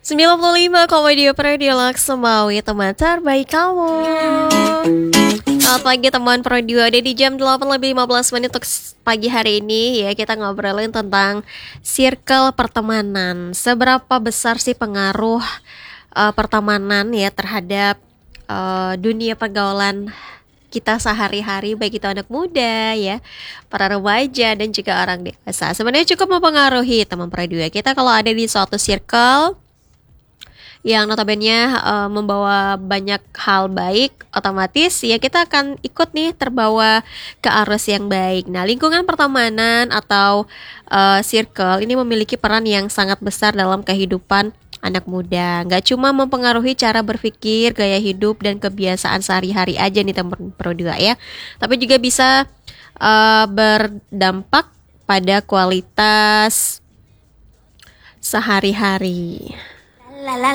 95,2 Radio Semawi, teman terbaik kamu. Selamat pagi teman Pro2. Ada di jam 8:15 untuk pagi hari ini ya. Kita ngobrolin tentang circle pertemanan. Seberapa besar sih pengaruh pertemanan ya terhadap dunia pergaulan kita sehari-hari, baik itu anak muda ya, para remaja dan juga orang dewasa. Sebenarnya cukup mempengaruhi teman Pro2 kita kalau ada di suatu circle yang notabene membawa banyak hal baik, otomatis ya kita akan ikut nih terbawa ke arus yang baik. Nah, lingkungan pertemanan atau circle ini memiliki peran yang sangat besar dalam kehidupan anak muda. Nggak cuma mempengaruhi cara berpikir, gaya hidup, dan kebiasaan sehari-hari aja nih teman Pro2 ya, tapi juga bisa berdampak pada kualitas sehari-hari.